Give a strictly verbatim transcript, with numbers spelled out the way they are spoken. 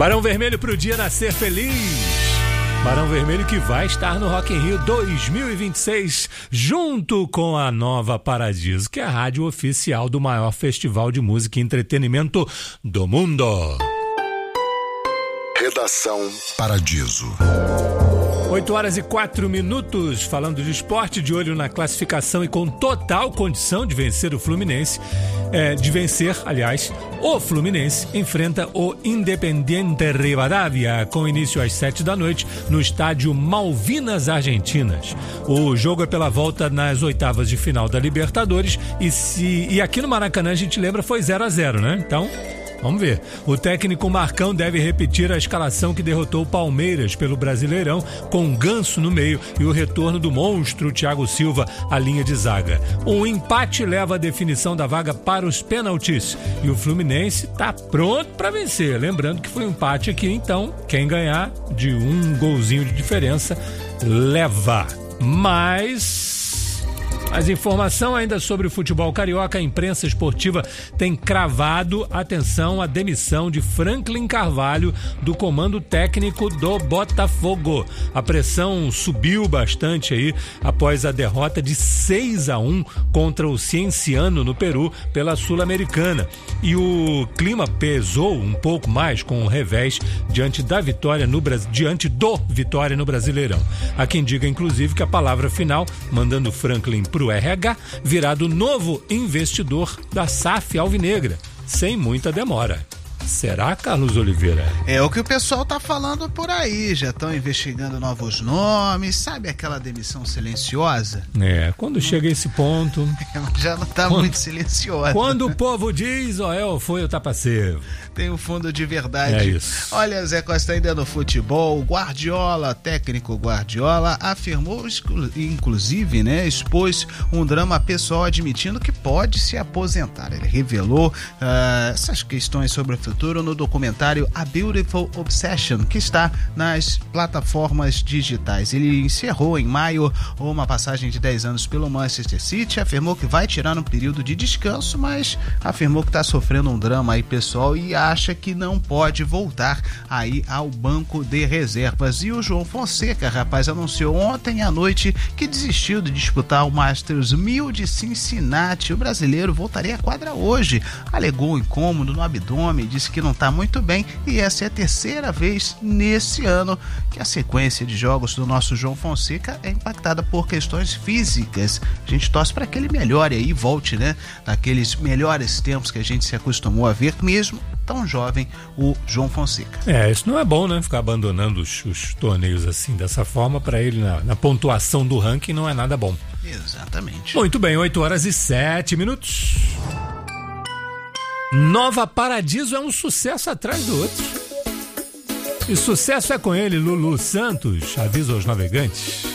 Barão Vermelho pro dia nascer feliz. Barão Vermelho que vai estar no Rock in Rio dois mil e vinte e seis, junto com a Nova Paradiso, que é a rádio oficial do maior festival de música e entretenimento do mundo. Redação Paradiso. oito horas e quatro minutos, falando de esporte, de olho na classificação e com total condição de vencer o Fluminense. É, de vencer, aliás, o Fluminense enfrenta o Independiente Rivadavia, com início às sete da noite, no estádio Malvinas Argentinas. O jogo é pela volta nas oitavas de final da Libertadores e, se, e aqui no Maracanã, a gente lembra, foi zero a zero, né? Então, vamos ver. O técnico Marcão deve repetir a escalação que derrotou o Palmeiras pelo Brasileirão, com um Ganso no meio e o retorno do monstro Thiago Silva à linha de zaga. Um empate leva a definição da vaga para os pênaltis e o Fluminense está pronto para vencer. Lembrando que foi um empate aqui, então quem ganhar de um golzinho de diferença leva. Mas... Mas informação ainda sobre o futebol carioca, a imprensa esportiva tem cravado, atenção, a demissão de Franklin Carvalho do comando técnico do Botafogo. A pressão subiu bastante aí após a derrota de seis a um contra o Cienciano no Peru pela Sul-Americana. E o clima pesou um pouco mais com o revés diante da vitória no diante do Vitória no Brasileirão. Há quem diga, inclusive, que a palavra final, mandando Franklin pro R H, virado novo investidor da S A F Alvinegra, sem muita demora. Será, Carlos Oliveira? É o que o pessoal tá falando por aí, já estão investigando novos nomes, sabe aquela demissão silenciosa? É, quando chega esse ponto... já não tá quando, muito silenciosa. Quando o povo diz, ó, é ou foi ou tá parceiro. Tem um fundo de verdade. É isso. Olha, Zé Costa, ainda no futebol, Guardiola, técnico Guardiola, afirmou, inclusive, né, expôs um drama pessoal admitindo que pode se aposentar. Ele revelou uh, essas questões sobre o futuro no documentário A Beautiful Obsession, que está nas plataformas digitais. Ele encerrou em maio uma passagem de dez anos pelo Manchester City, afirmou que vai tirar um período de descanso, mas afirmou que está sofrendo um drama aí pessoal e acha que não pode voltar aí ao banco de reservas. E o João Fonseca, rapaz, anunciou ontem à noite que desistiu de disputar o Masters mil de Cincinnati. O brasileiro voltaria à quadra hoje, alegou um incômodo no abdômen, disse que não está muito bem e essa é a terceira vez nesse ano que a sequência de jogos do nosso João Fonseca é impactada por questões físicas. A gente torce para que ele melhore aí e volte, né, naqueles melhores tempos que a gente se acostumou a ver, mesmo tão jovem, o João Fonseca. É, isso não é bom, né? Ficar abandonando os, os torneios assim, dessa forma, para ele na, na pontuação do ranking não é nada bom. Exatamente. Muito bem, oito horas e sete minutos. Nova Paradiso é um sucesso atrás do outro. E sucesso é com ele, Lulu Santos, avisa aos navegantes.